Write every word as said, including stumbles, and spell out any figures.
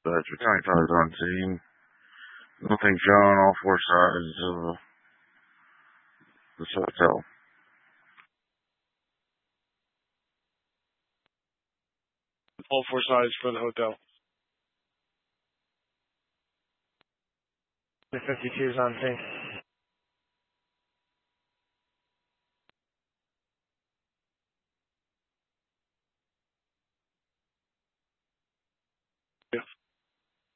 dispatcher. County cars on scene. Nothing shown on all four sides of this hotel. All four sides for the hotel. The fifty-two is on scene. Yeah.